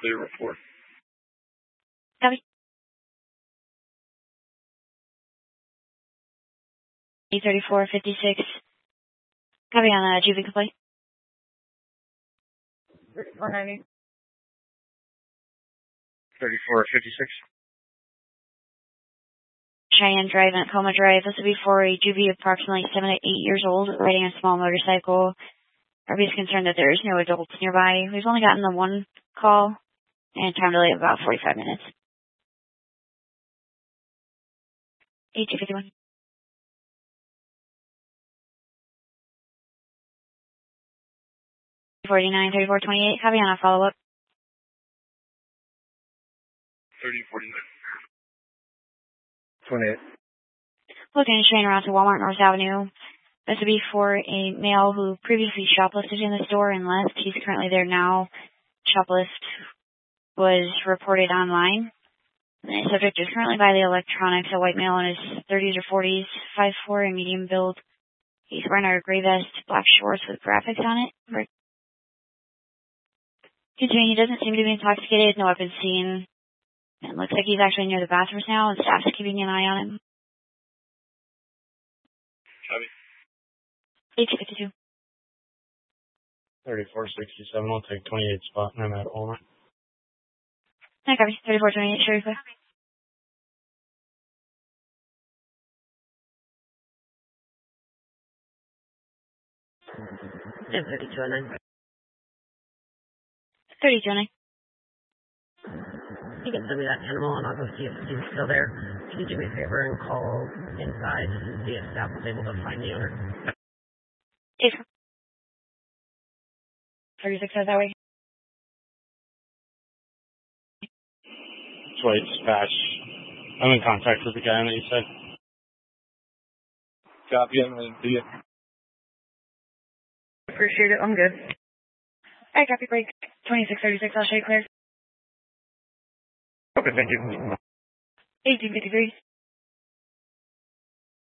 clear report. Copy. 3456. Copy on the Juvenile complaint. 3490. 3456. Cheyenne Drive and Coma Drive. This will be for a juvie approximately 7 to 8 years old riding a small motorcycle. RV is concerned that there is no adults nearby. We've only gotten the one call and time delay of about 45 minutes. 8251. 49, 3428. Copy on a follow-up. 3049. 28. Lieutenant Shane around to Walmart North Avenue. This would be for a male who previously shoplifted in the store and left. He's currently there now. Shoplift was reported online. The subject is currently by the electronics, a white male in his 30s or 40s, 5'4", and medium build. He's wearing a gray vest, black shorts with graphics on it. Continuing, he doesn't seem to be intoxicated, no weapons seen. It looks like he's actually near the bathrooms now, and staff's keeping an eye on him. Copy. 8252. 3467. I'll take 28 spot, and I'm at Walmart. Hi, copy. 3428. Sure, clear. And 3209. 3209. You can send me that animal and I'll go see if he's still there. Can you do me a favor and call inside and see if staff was able to find the owner? Yes. 36 says that way. Sway dispatch. I'm in contact with the guy that you said. Copy. I'm going to see it. Appreciate it. I'm good. Alright, copy break. 2636. I'll show you clear. Okay, thank you. 1853.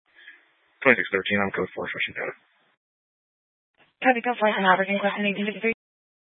2613. I'm code 4 for Chicago. Copy, go flight and Albert, question 1853.